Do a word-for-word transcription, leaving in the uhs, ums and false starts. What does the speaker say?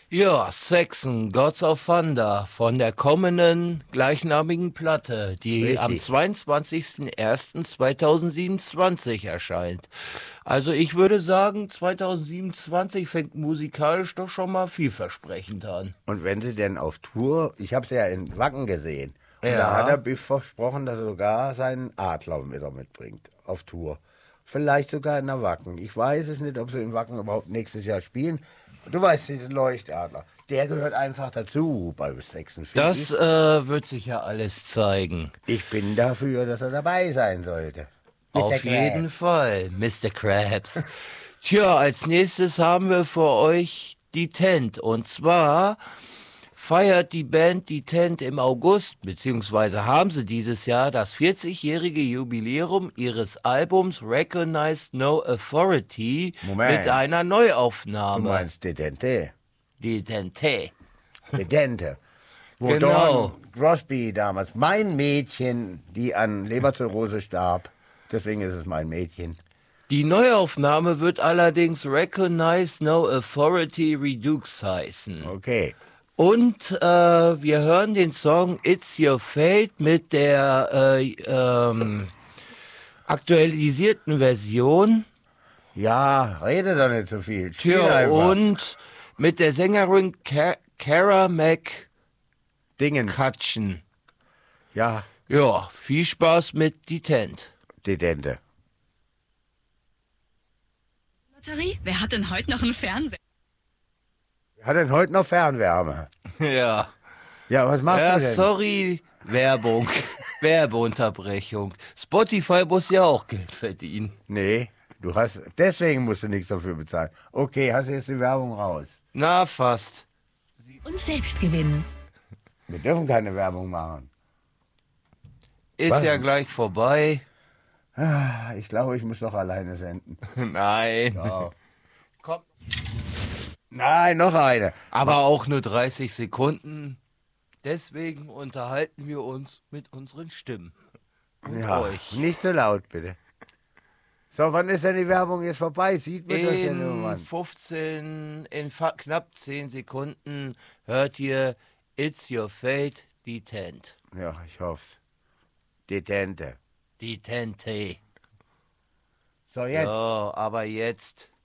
Ja, Saxon, Gods of Thunder von der kommenden gleichnamigen Platte, die am Richtig. zweiundzwanzigsten ersten zweitausendsiebenundzwanzig erscheint. Also ich würde sagen, zweitausendsiebenundzwanzig fängt musikalisch doch schon mal vielversprechend an. Und wenn sie denn auf Tour, ich habe sie ja in Wacken gesehen, und da hat der Ja, Biff versprochen, dass er sogar seinen Adler wieder mitbringt auf Tour. Vielleicht sogar in der Wacken. Ich weiß es nicht, ob sie in Wacken überhaupt nächstes Jahr spielen. Du weißt, diesen Leuchtadler, der gehört einfach dazu bei Sechsen, finde das ich. äh, wird sich ja alles zeigen. Ich bin dafür, dass er dabei sein sollte. Mister Auf jeden Krabs. Fall, Mister Krabs. Tja, als nächstes haben wir für euch die Tent. Und zwar feiert die Band die Tent im August, beziehungsweise haben sie dieses Jahr das vierzigjährige Jubiläum ihres Albums Recognize No Authority Moment. mit einer Du Neuaufnahme. meinst Dedente. Die Tente. Dedente. Wo Genau. Dawn Crosby damals, mein Mädchen, die an Leberzirrhose starb. Deswegen ist es mein Mädchen. Die Neuaufnahme wird allerdings Recognize No Authority Redux heißen. Okay. Und äh, wir hören den Song It's Your Fate mit der äh, ähm, aktualisierten Version. Ja, rede doch nicht so viel. Spiel Tja, einfach. und mit der Sängerin Ca Cara Dingens. McCutcheon. Ja, Ja, viel Spaß mit Die Tent. Dedente. Lotterie? Wer hat denn heute noch einen Fernseher? Wer hat denn heute noch Fernwärme? Ja. Ja, was machst Ja, du denn? sorry, Werbung, Werbeunterbrechung. Spotify muss ja auch Geld verdienen. Nee, du hast, deswegen musst du nichts dafür bezahlen. Okay, hast du jetzt die Werbung raus. Na, fast. Und selbst gewinnen. Wir dürfen keine Werbung machen. Ist Was? ja gleich vorbei. Ah, Ich glaube, ich muss doch alleine senden. Nein. Ja. Komm. Nein, noch eine. Aber auch nur dreißig Sekunden. Deswegen unterhalten wir uns mit unseren Stimmen. Und Ja, euch. nicht so laut, bitte. So, wann ist denn die Werbung jetzt vorbei? Sieht man das denn In irgendwann? fünfzehn, in fa knapp zehn Sekunden hört ihr It's Your Fate, Die Tent. Ja, ich hoff's. Detente. Die Tente. So, jetzt. So, aber jetzt